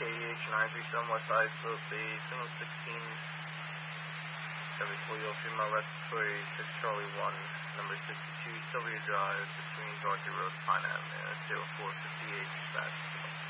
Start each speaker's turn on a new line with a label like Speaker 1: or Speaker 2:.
Speaker 1: KDH 937 West Side, Slope Bay, Signal 16, Chevy Toyo, female respiratory 6 Charlie 1, number 62, Sylvia Drive, between Dorothy Road, Pine Avenue, 0458, dispatch.